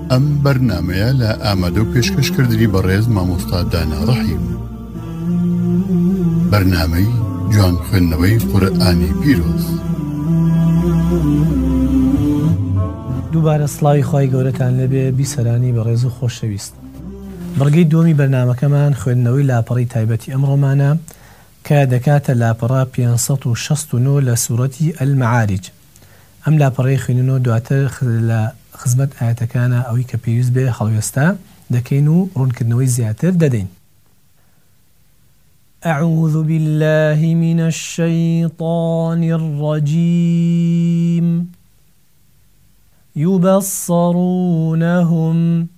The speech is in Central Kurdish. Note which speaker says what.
Speaker 1: ئەم بەرنامەیە لە ئامادە و پێشکەشکردنی بەڕێز مامۆستا دانا ڕەحیم. بەرنامەی جوان خوێندنەوەی قورئانی پیرۆز.
Speaker 2: دووبارە سڵاوی خی گەورەتان لەبێ بیسەرانی بەڕێز و خۆشەویست. بڕگەی دووەمی بەرنامەکەمان خوێندنەوەی لاپەڕی تایبەتی ئەمڕۆمانە کە دەکاتە لاپەڕە 569 لە سوورەتی ئەلمەعارج. ئەم لاپەڕەی خوێننەوە دواتر لە خزمەت ئاەتەکانە ئەوەی کە پێویست بێ هەڵوێستا دەکەین و ڕوونکردنەوەی زیاتر دەدەین. أعوذ بالله من الشيطان الرجيم يبصرونهم